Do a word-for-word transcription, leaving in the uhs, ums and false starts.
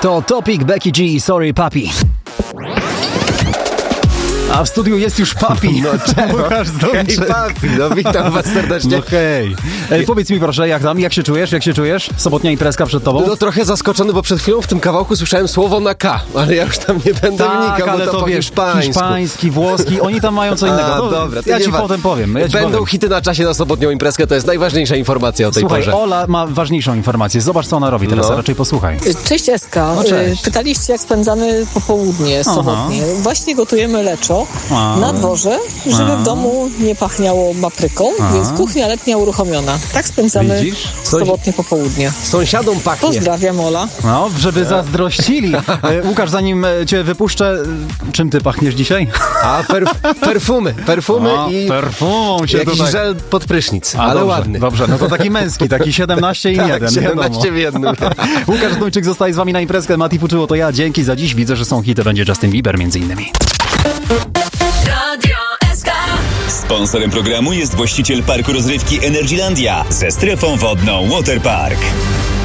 To Topic, Becky G i Sorry Papi. A w studiu jest już Papi. No Łukasz Zdolczyk. Hej Papi, no witam was serdecznie. No hej. Ej, powiedz mi proszę, jak tam, jak się czujesz, jak się czujesz? Sobotnia imprezka przed tobą? No trochę zaskoczony, bo przed chwilą w tym kawałku słyszałem słowo na K, ale ja już tam nie będę tak, wnikał, ale bo to, to po wiesz, hiszpańsku. hiszpański, włoski, oni tam mają co innego. A, no, dobra, to ja nie ci ma... potem powiem. Ja ci Będą powiem. hity na czasie na sobotnią imprezkę, to jest najważniejsza informacja o tej Słuchaj, porze. Ola ma ważniejszą informację. Zobacz, co ona robi teraz, No. a raczej posłuchaj. Cześć Eska. No, cześć. Pytaliście, jak spędzamy popołudnie sobotnie. Właśnie gotujemy leczo A. na dworze, żeby A. w domu nie pachniało papryką, A. więc kuchnia letnia uruchomiona. Tak spędzamy Widzisz? sobotnie popołudnie. Sąsiadom pachnie. Pozdrawiam, Ola. No, żeby zazdrościli. E, Łukasz, zanim e, cię wypuszczę, e, czym ty pachniesz dzisiaj? A perf- perfumy, perfumy O, i perfumą się jakiś tutaj... żel pod prysznic, A, ale dobrze, ładny. Dobrze, no to taki męski, taki siedemnaście i Tak, jeden. siedemnaście w jednym. Łukasz Zdolczyk zostaje z wami na imprezkę. Mati Fuczyło to ja. Dzięki za dziś. Widzę, że są hity. Będzie Justin Bieber między innymi. Radio S K. Sponsorem programu jest właściciel parku rozrywki Energylandia ze strefą wodną Waterpark.